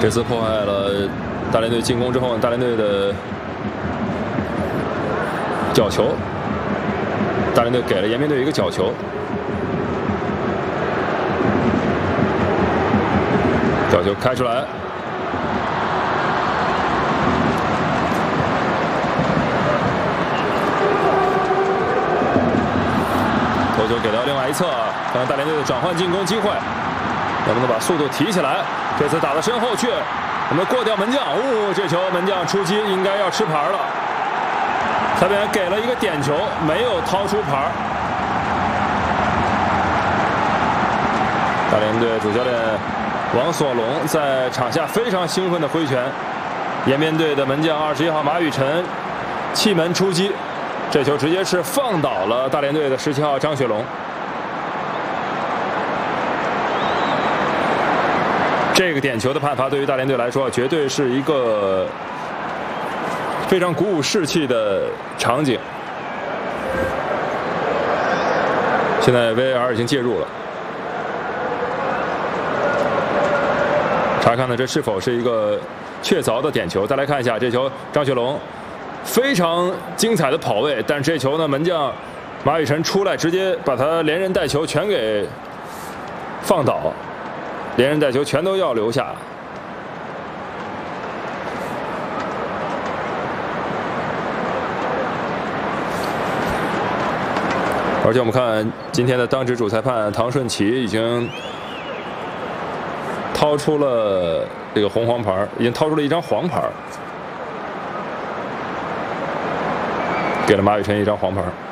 这次破坏了大连队进攻之后，大连队的角球，大连队给了延边队一个角球，角球开出来，头球给到另外一侧，看看大连队的转换进攻机会，能不能把速度提起来？这次打到身后去，我们过掉门将，这球门将出击应该要吃牌了。裁判员给了一个点球，没有掏出牌。大连队主教练王所龙在场下非常兴奋的挥拳，延边队的门将21号马宇辰气门出击，这球直接是放倒了大连队的17号张雪龙。这个点球的判罚对于大连队来说，绝对是一个非常鼓舞士气的场景。现在 VAR 已经介入了，查看呢这是否是一个确凿的点球。再来看一下这球，张雪龙非常精彩的跑位，但这球呢门将马宇辰出来直接把他连人带球全给放倒。连人带球全都要留下，而且我们看今天的当值主裁判唐顺奇已经掏出了这个红黄牌，已经掏出了一张黄牌，给了马宇辰一张黄牌。